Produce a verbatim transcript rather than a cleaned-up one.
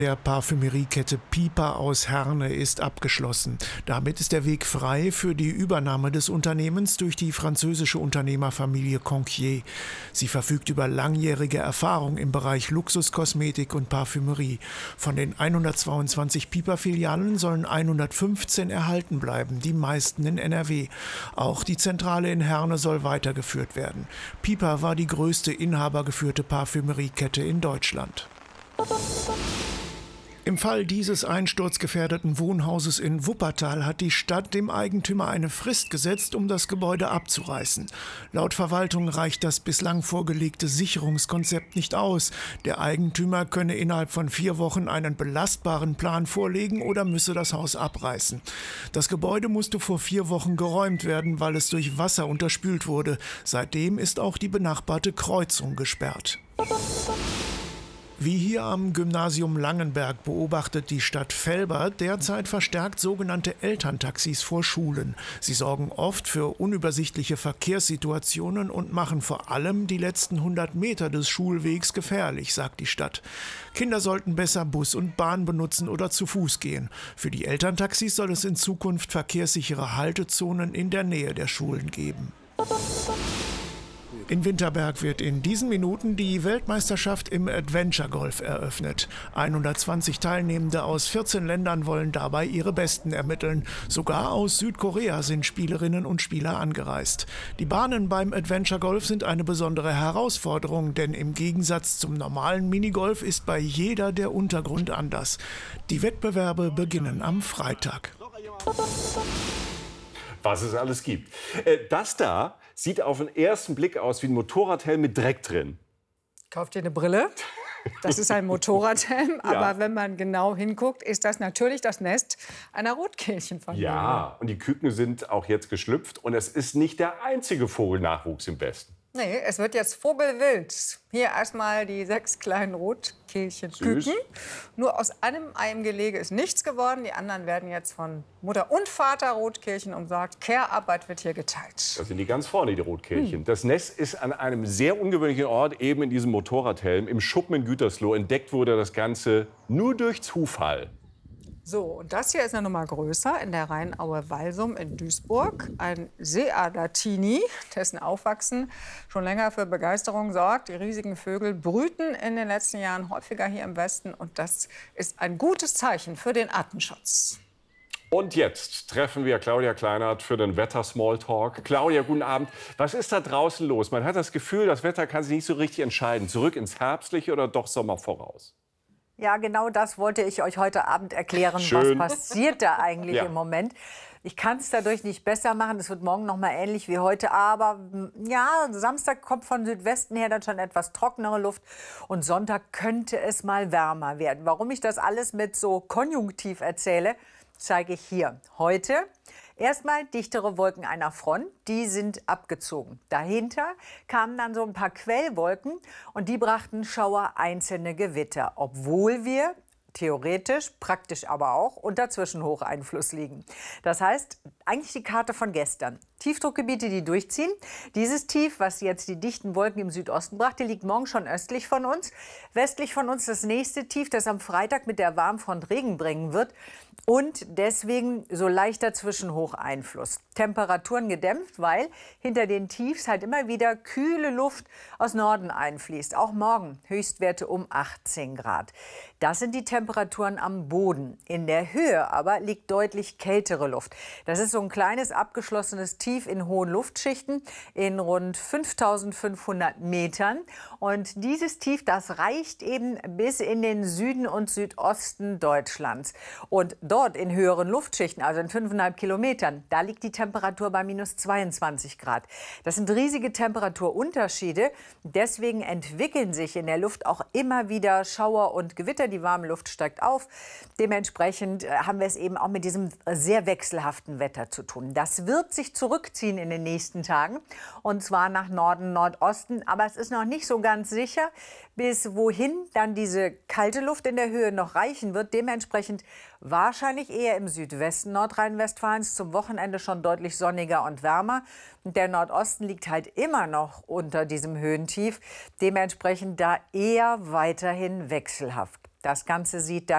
Der Parfümeriekette Piper aus Herne ist abgeschlossen. Damit ist der Weg frei für die Übernahme des Unternehmens durch die französische Unternehmerfamilie Conquier. Sie verfügt über langjährige Erfahrung im Bereich Luxuskosmetik und Parfümerie. Von den hundertzweiundzwanzig Piper-Filialen sollen hundertfünfzehn erhalten bleiben, die meisten in N R W. Auch die Zentrale in Herne soll weitergeführt werden. Piper war die größte inhabergeführte Parfümeriekette in Deutschland. Im Fall dieses einsturzgefährdeten Wohnhauses in Wuppertal hat die Stadt dem Eigentümer eine Frist gesetzt, um das Gebäude abzureißen. Laut Verwaltung reicht das bislang vorgelegte Sicherungskonzept nicht aus. Der Eigentümer könne innerhalb von vier Wochen einen belastbaren Plan vorlegen oder müsse das Haus abreißen. Das Gebäude musste vor vier Wochen geräumt werden, weil es durch Wasser unterspült wurde. Seitdem ist auch die benachbarte Kreuzung gesperrt. Wie hier am Gymnasium Langenberg beobachtet die Stadt Velbert derzeit verstärkt sogenannte Elterntaxis vor Schulen. Sie sorgen oft für unübersichtliche Verkehrssituationen und machen vor allem die letzten hundert Meter des Schulwegs gefährlich, sagt die Stadt. Kinder sollten besser Bus und Bahn benutzen oder zu Fuß gehen. Für die Elterntaxis soll es in Zukunft verkehrssichere Haltezonen in der Nähe der Schulen geben. In Winterberg wird in diesen Minuten die Weltmeisterschaft im Adventure Golf eröffnet. hundertzwanzig Teilnehmende aus vierzehn Ländern wollen dabei ihre Besten ermitteln. Sogar aus Südkorea sind Spielerinnen und Spieler angereist. Die Bahnen beim Adventure Golf sind eine besondere Herausforderung, denn im Gegensatz zum normalen Minigolf ist bei jeder der Untergrund anders. Die Wettbewerbe beginnen am Freitag. Was es alles gibt. Das da sieht auf den ersten Blick aus wie ein Motorradhelm mit Dreck drin. Kauft ihr eine Brille? Das ist ein Motorradhelm, Ja. aber wenn man genau hinguckt, ist das natürlich das Nest einer Rotkehlchenfamilie. Ja, und die Küken sind auch jetzt geschlüpft und es ist nicht der einzige Vogelnachwuchs im Westen. Nee, es wird jetzt vogelwild. Hier erstmal die sechs kleinen Rotkehlchenküken. Nur aus einem Ei im Gelege ist nichts geworden. Die anderen werden jetzt von Mutter und Vater Rotkehlchen umsorgt. Care-Arbeit wird hier geteilt. Das sind die ganz vorne, die Rotkehlchen. Hm. Das Nest ist an einem sehr ungewöhnlichen Ort, eben in diesem Motorradhelm, im Schuppen in Gütersloh. Entdeckt wurde das Ganze nur durch Zufall. So, und das hier ist eine Nummer größer in der Rheinaue Walsum in Duisburg. Ein Seeadler-Tini, dessen Aufwachsen schon länger für Begeisterung sorgt. Die riesigen Vögel brüten in den letzten Jahren häufiger hier im Westen. Und das ist ein gutes Zeichen für den Artenschutz. Und jetzt treffen wir Claudia Kleinert für den Wetter-Smalltalk. Claudia, guten Abend. Was ist da draußen los? Man hat das Gefühl, das Wetter kann sich nicht so richtig entscheiden. Zurück ins Herbstliche oder doch Sommer voraus? Ja, genau das wollte ich euch heute Abend erklären. Schön. Was passiert da eigentlich Ja. im Moment? Ich kann es dadurch nicht besser machen. Es wird morgen noch mal ähnlich wie heute. Aber ja, Samstag kommt von Südwesten her dann schon etwas trockenere Luft. Und Sonntag könnte es mal wärmer werden. Warum ich das alles mit so Konjunktiv erzähle, zeige ich hier. Heute erstmal dichtere Wolken einer Front, die sind abgezogen. Dahinter kamen dann so ein paar Quellwolken und die brachten Schauer, einzelne Gewitter, obwohl wir theoretisch, praktisch aber auch, unter Zwischenhocheinfluss liegen. Das heißt, eigentlich die Karte von gestern. Tiefdruckgebiete, die durchziehen. Dieses Tief, was jetzt die dichten Wolken im Südosten brachte, liegt morgen schon östlich von uns. Westlich von uns das nächste Tief, das am Freitag mit der Warmfront Regen bringen wird. Und deswegen so leichter Zwischenhocheinfluss. Temperaturen gedämpft, weil hinter den Tiefs halt immer wieder kühle Luft aus Norden einfließt. Auch morgen Höchstwerte um achtzehn Grad. Das sind die Temperaturen am Boden. In der Höhe aber liegt deutlich kältere Luft. Das ist so ein kleines abgeschlossenes Tief in hohen Luftschichten in rund fünftausendfünfhundert Metern. Und dieses Tief, das reicht eben bis in den Süden und Südosten Deutschlands. Und dort in höheren Luftschichten, also in fünfeinhalb Kilometern, da liegt die Temperatur bei minus zweiundzwanzig Grad. Das sind riesige Temperaturunterschiede. Deswegen entwickeln sich in der Luft auch immer wieder Schauer und Gewitter. Die warme Luft steigt auf. Dementsprechend haben wir es eben auch mit diesem sehr wechselhaften Wetter zu tun. Das wird sich zurückziehen in den nächsten Tagen. Und zwar nach Norden, Nordosten. Aber es ist noch nicht so ganz sicher, bis wohin dann diese kalte Luft in der Höhe noch reichen wird. Dementsprechend wahrscheinlich eher im Südwesten Nordrhein-Westfalens, zum Wochenende schon deutlich sonniger und wärmer. Und der Nordosten liegt halt immer noch unter diesem Höhentief. Dementsprechend da eher weiterhin wechselhaft. Das Ganze sieht dann